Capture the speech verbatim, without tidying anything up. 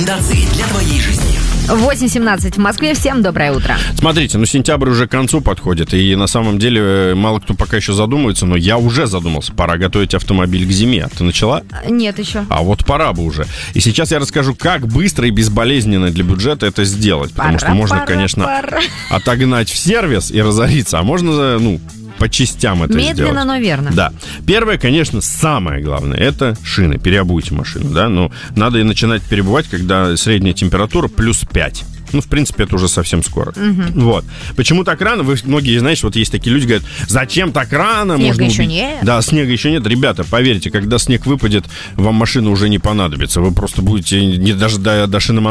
Для твоей жизни. восемь семнадцать в Москве. Всем доброе утро. Смотрите, ну сентябрь уже к концу подходит, и на самом деле мало кто пока еще задумывается, но я уже задумался. Пора готовить автомобиль к зиме. Ты начала? Нет еще. А вот пора бы уже. И сейчас я расскажу, как быстро и безболезненно для бюджета это сделать. Потому Пора, что можно, пора, конечно, пора. отогнать в сервис и разориться, а можно, ну, по частям это Медленно, сделать. но верно. Да. Первое, конечно, самое главное, это шины. Переобуйте машину, да. Но надо и начинать переобувать, когда средняя температура плюс пять. Ну, в принципе, это уже совсем скоро. Угу. Вот. Почему так рано? Вы многие, знаете, вот есть такие люди, говорят, зачем так рано? Снега Можно еще убить. нет. Да, снега еще нет. Ребята, поверьте, когда снег выпадет, вам машина уже не понадобится. Вы просто будете не даже до, до шиномонтажа